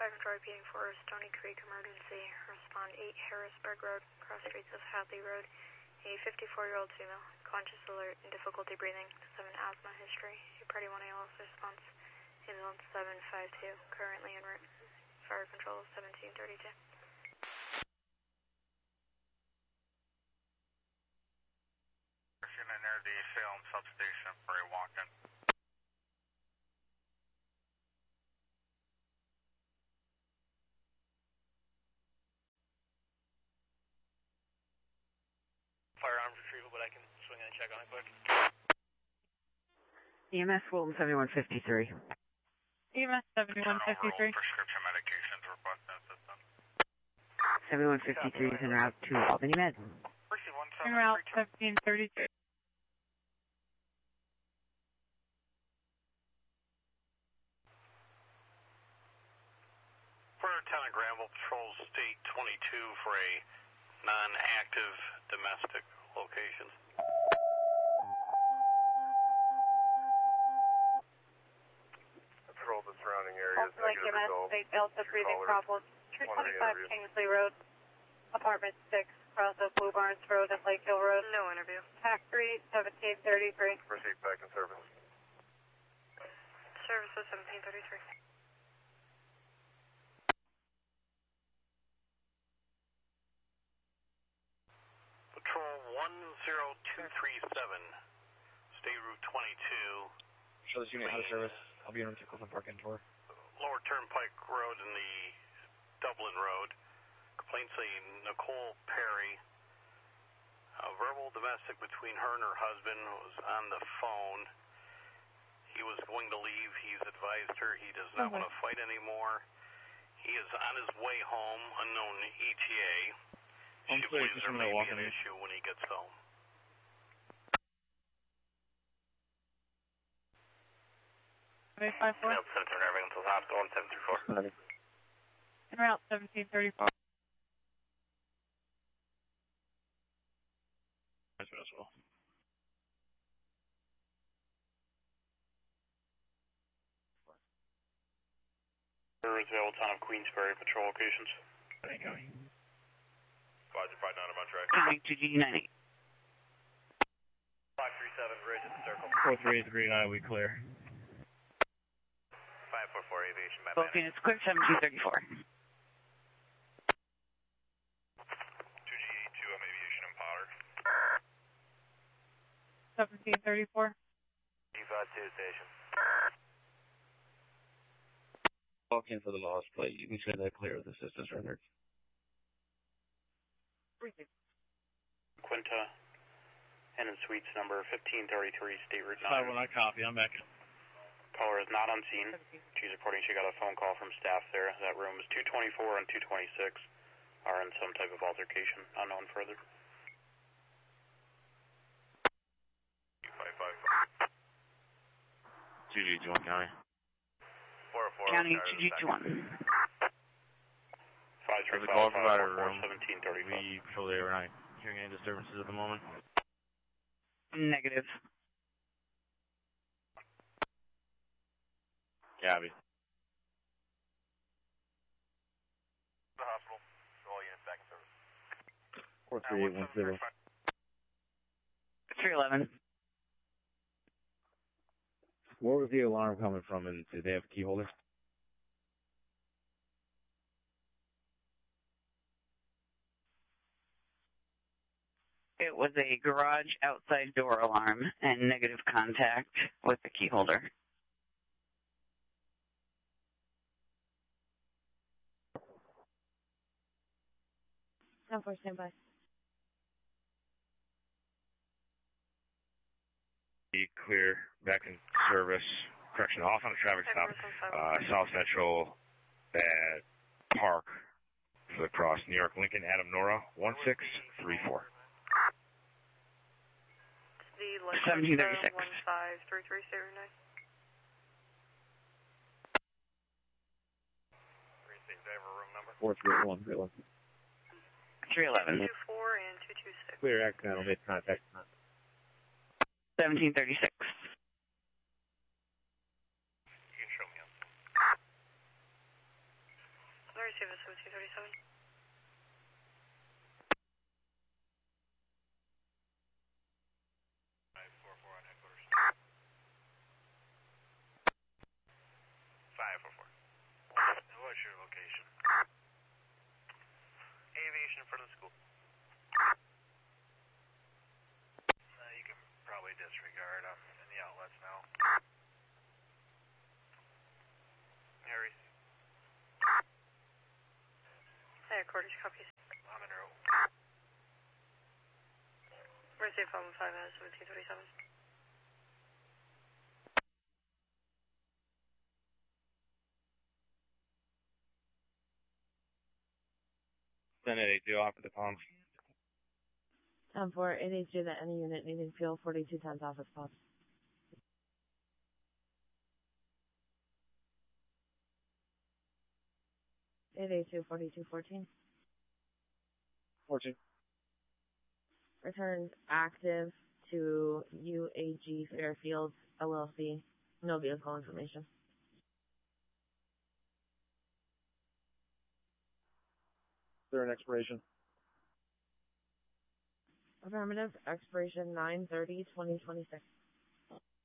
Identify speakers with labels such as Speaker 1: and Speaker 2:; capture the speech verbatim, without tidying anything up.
Speaker 1: Fire Control repeating for Stony Creek emergency. Respond eight Harrisburg Road, cross streets of Hadley Road. A fifty-four-year-old female, conscious alert and difficulty breathing, seven asthma history. A Party one A L S response. Ambulance seven five two, currently en route. Fire Control seventeen thirty-two.
Speaker 2: Near the Salem substation for a walk-in.
Speaker 3: Firearms retrieval, but I can swing in and check on it quick.
Speaker 4: E M S Wilton seventy-one fifty-three.
Speaker 5: E M S seventy-one fifty-three.
Speaker 2: Prescription medications requesting assistance.
Speaker 4: seventy-one fifty-three is en route to Albany Med.
Speaker 5: En route seventeen thirty-two.
Speaker 3: For Lieutenant Granville, Patrol State twenty-two for a non-active domestic location.
Speaker 6: Patrol the surrounding areas.
Speaker 5: Lake E M S, State Delta breathing problems. two twenty-five Kingsley Road, Apartment six, cross of Blue Barns Road and Lake Hill Road.
Speaker 1: No interview.
Speaker 5: Tac three, seventeen thirty-three.
Speaker 6: Proceed back in service.
Speaker 1: Services seventeen thirty-three.
Speaker 3: Patrol one zero two three seven, State Route twenty-two.
Speaker 7: Show this unit how to service. I'll be in Nicholson Park and tour.
Speaker 3: Lower Turnpike Road and the Dublin Road. Complaints a Nicole Perry. A verbal domestic between her and her husband was on the phone. He was going to leave. He's advised her he does not want to fight anymore. He is on his way home, unknown E T A. She believes there may be an issue when he gets home.
Speaker 5: eight five four.
Speaker 3: Yep, Center Irving until Hospital one seven two four.
Speaker 5: En route seventeen thirty-four.
Speaker 7: As well.
Speaker 3: Roseville, Town of Queensbury, patrol locations.
Speaker 7: There you go.
Speaker 6: Roger, five nine, I'm on track.
Speaker 4: County two G ninety.
Speaker 3: five three seven, Ridge at the circle.
Speaker 7: four three is green eye, we clear.
Speaker 3: five four four, aviation by
Speaker 4: Both units clear, seventeen thirty-four.
Speaker 6: two G two M aviation and powder.
Speaker 5: seventeen thirty-four.
Speaker 3: G five two station.
Speaker 7: Walk in for the lost plate. You can send that clear with assistance rendered.
Speaker 3: Quinta, Inn and Suites number fifteen thirty-three, State Route
Speaker 7: Five
Speaker 3: nine.
Speaker 7: one, I copy. I'm back.
Speaker 3: Caller is not on scene. She's reporting she got a phone call from staff there. That room is two twenty-four and two twenty-six are in some type of altercation, unknown further.
Speaker 6: five five five.
Speaker 7: two G two one County.
Speaker 6: four four.
Speaker 4: County two G two one.
Speaker 3: five three
Speaker 7: There's a
Speaker 3: five
Speaker 7: call
Speaker 3: five
Speaker 7: provider
Speaker 3: four four
Speaker 7: room.
Speaker 3: seventeen thirty-five.
Speaker 7: We patrol there. We're not hearing any disturbances at the moment.
Speaker 4: Negative.
Speaker 7: Gabby.
Speaker 6: The hospital. All units back in service.
Speaker 7: four three eight one zero.
Speaker 4: three eleven.
Speaker 7: Where was the alarm coming from, and did they have a key holder?
Speaker 4: It was a garage outside door alarm and negative contact with the key holder.
Speaker 5: ten four, stand by.
Speaker 7: Be clear, back in service. Correction, off on a traffic stop. Uh, South Central at Park for the cross. New York Lincoln, Adam Nora, one six three four.
Speaker 4: seventeen thirty-six.
Speaker 1: one five three three zero nine.
Speaker 7: four three eight one, great one.
Speaker 4: three eleven.
Speaker 1: two four and two two six.
Speaker 7: Clear, accidental mid contact.
Speaker 4: seventeen thirty-six.
Speaker 3: You can show me
Speaker 1: receive a seven two thirty-seven.
Speaker 6: five four four on headquarters. five four four. And what's your location? Aviation in front of the school. Uh, you can probably disregard them in the outlets now. Harry.
Speaker 1: Headquarters copies.
Speaker 6: I'm in row.
Speaker 1: Receive phone five minutes, seventeen thirty-seven.
Speaker 7: Then at eight two off at the palms.
Speaker 8: ten four, eight eight two, that any unit needing fuel, forty-two times office post. eight eight two, forty-two fourteen.
Speaker 7: fourteen.
Speaker 8: Returned active to U A G Fairfield, L L C. No vehicle information.
Speaker 7: Is there an expiration?
Speaker 8: Affirmative, expiration nine thirty twenty twenty-six.